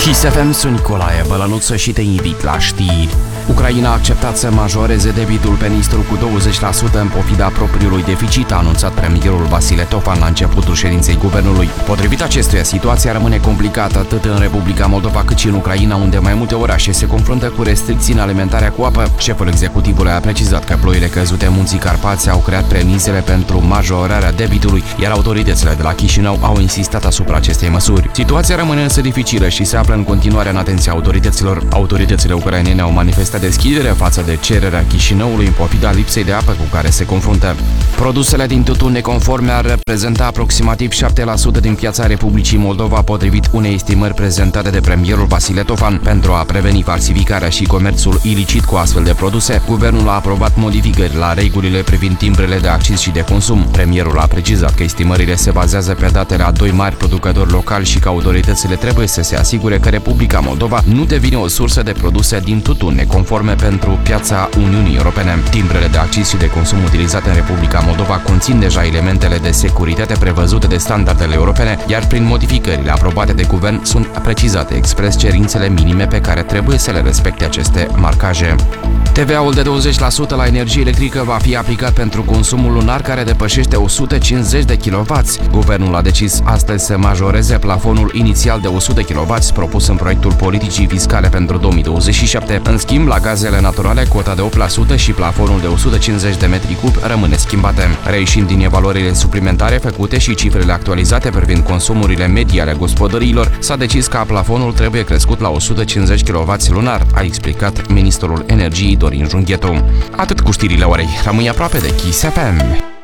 Kiss FM, sunt Nicolae Bălănuță și te invit la știri. Ucraina a acceptat să majoreze debitul pe Nistru cu 20% în pofida propriului deficit, a anunțat premierul Vasile Tofan la începutul ședinței guvernului. Potrivit acestuia, situația rămâne complicată atât în Republica Moldova cât și în Ucraina, unde mai multe orașe se confruntă cu restricții în alimentarea cu apă. Șeful executivului a precizat că ploile căzute în Munții Carpați au creat premisele pentru majorarea debitului, iar autoritățile de la Chișinău au insistat asupra acestei măsuri. Situația rămâne însă dificilă și se află în continuare în atenția autorităților. Autoritățile ucrainene au manifestat deschidere față de cererea Chișinăului în pofida lipsei de apă cu care se confruntă. Produsele din tutun neconforme ar reprezenta aproximativ 7% din piața Republicii Moldova, potrivit unei estimări prezentate de premierul Vasile Tofan. Pentru a preveni falsificarea și comerțul ilicit cu astfel de produse, guvernul a aprobat modificări la regulile privind timbrele de acciz și de consum. Premierul a precizat că estimările se bazează pe datele a doi mari producători locali și că autoritățile trebuie să se asigure că Republica Moldova nu devine o sursă de produse din tutun neconforme pentru piața Uniunii Europene. Timbrele de acciz și de consum utilizate în Republica Moldova conțin deja elementele de securitate prevăzute de standardele europene, iar prin modificările aprobate de guvern sunt precizate expres cerințele minime pe care trebuie să le respecte aceste marcaje. TVA-ul de 20% la energie electrică va fi aplicat pentru consumul lunar care depășește 150 de kW. Guvernul a decis astăzi să majoreze plafonul inițial de 100 kW propus în proiectul politicii fiscale pentru 2027. În schimb, la gazele naturale, cota de 8% și plafonul de 150 de metri cub rămâne schimbate. Reieșind din evaluările suplimentare făcute și cifrele actualizate privind consumurile medii ale gospodăriilor, s-a decis ca plafonul trebuie crescut la 150 kW lunar, a explicat ministrul energiei Dorin Junghetu. Atât cu știrile orei. Rămâi aproape de Kiss FM.